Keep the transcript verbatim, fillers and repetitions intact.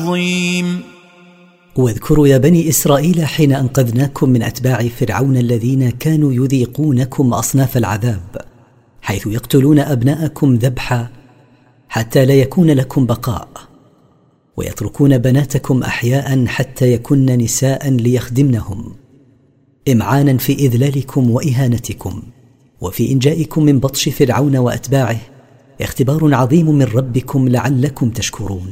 عظيم. واذكروا يا بني إسرائيل حين أنقذناكم من أتباع فرعون الذين كانوا يذيقونكم أصناف العذاب، حيث يقتلون أبناءكم ذبحا حتى لا يكون لكم بقاء، ويتركون بناتكم أحياء حتى يكن نساء ليخدمنهم، إمعانا في إذلالكم وإهانتكم، وفي إنجائكم من بطش فرعون وأتباعه اختبار عظيم من ربكم لعلكم تشكرون.